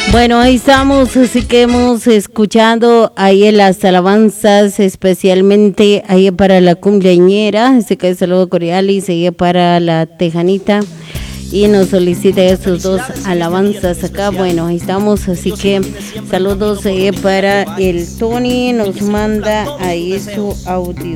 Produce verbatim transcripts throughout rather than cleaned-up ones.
Bueno, ahí estamos, así que hemos escuchado ahí en las alabanzas, especialmente ahí para la cumpleañera, así que saludo cordial y sigue para la tejanita y nos solicita esos dos alabanzas acá. Bueno, ahí estamos, así que saludos ahí para el Tony, nos manda ahí su audio.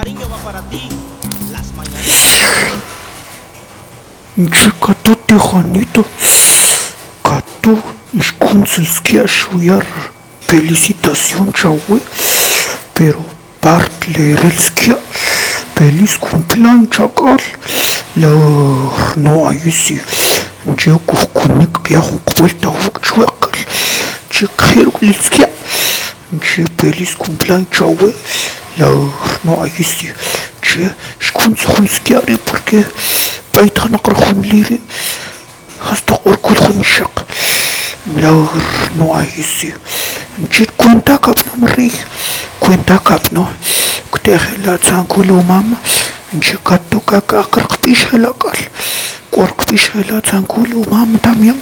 Chica, tú tejanito, Cato, Skunzelskia Shuyar, felicitación, Chahue, pero Bartlerelskia, feliz cumpleaños, chacal, la no hay si, yo cucunik viajo vuelta a Chuacal, Chiquerulskia, feliz cumpleaños, Chahue, la no hay si, Skunzelskia, porque Baitana Krahumliri. Hasta orgullo mishak, la no hay si, chit cuenta cap no me cuenta cap no, que la zangulo mama, chicato caca carpisha la cal, corpisha la zangulo mama también,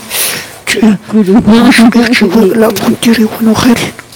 la puntiri bueno gel.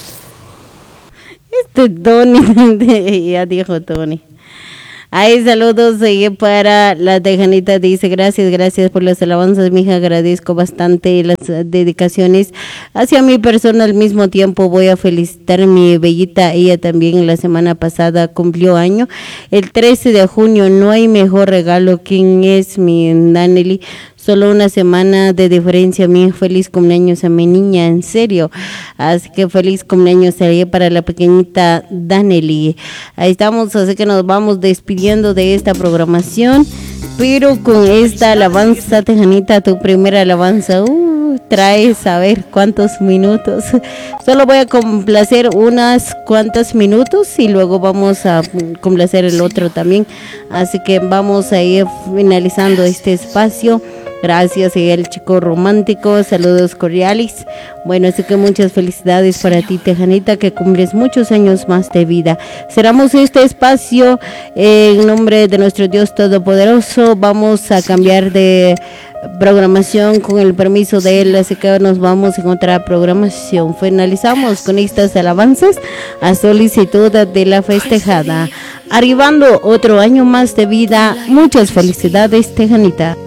Este Tony, ya dijo Tony. Ahí saludos eh, para la tejanita, dice gracias, gracias por las alabanzas, mija, agradezco bastante las uh, dedicaciones hacia mi persona. Al mismo tiempo voy a felicitar a mi bellita, ella también la semana pasada cumplió año, el trece de junio, no hay mejor regalo. ¿Quién es mi Danely? Solo una semana de diferencia, mi feliz cumpleaños a mi niña, en serio. Así que feliz cumpleaños para la pequeñita Danely. Ahí estamos, así que nos vamos despidiendo de esta programación, pero con esta alabanza, tejanita, tu primera alabanza, uh, traes a ver cuántos minutos. Solo voy a complacer unas cuantas minutos y luego vamos a complacer el otro también. Así que vamos a ir finalizando este espacio. Gracias, el chico romántico, saludos cordiales. Bueno, así que muchas felicidades para ti, tejanita, que cumples muchos años más de vida. Cerramos este espacio en nombre de nuestro Dios Todopoderoso. Vamos a cambiar de programación con el permiso de él, así que nos vamos en otra programación. Finalizamos con estas alabanzas a solicitud de la festejada. Arribando otro año más de vida. Muchas felicidades, tejanita.